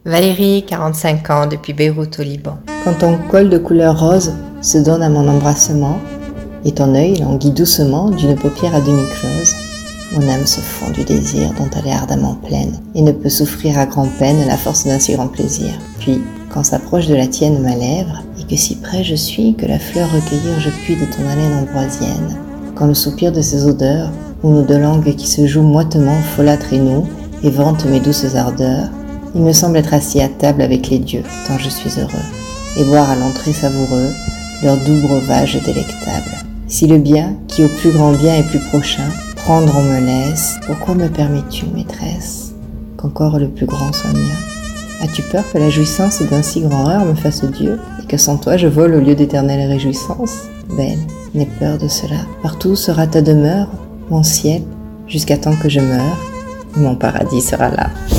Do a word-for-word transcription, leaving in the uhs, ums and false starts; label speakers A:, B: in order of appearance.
A: Valérie, quarante-cinq ans, depuis Beyrouth au Liban.
B: Quand ton col de couleur rose se donne à mon embrassement, et ton œil languit doucement d'une paupière à demi close, mon âme se fond du désir dont elle est ardemment pleine, et ne peut souffrir à grand-peine la force d'un si grand plaisir. Puis, quand s'approche de la tienne ma lèvre, et que si près je suis que la fleur recueillir je puis de ton haleine ambroisienne, quand le soupir de ces odeurs, ou nos deux langues qui se jouent moitement folâtre et nous, et vantent mes douces ardeurs, il me semble être assis à table avec les dieux, tant je suis heureux, et boire à l'entrée savoureux leur doux breuvage délectable. Si le bien, qui au plus grand bien est plus prochain, prendre on me laisse, pourquoi me permets-tu, maîtresse, qu'encore le plus grand soit mien? As-tu peur que la jouissance d'un si grand heurt me fasse Dieu, et que sans toi je vole au lieu d'éternelle réjouissance? Belle, n'aie peur de cela, partout sera ta demeure, mon ciel, jusqu'à temps que je meure, mon paradis sera là.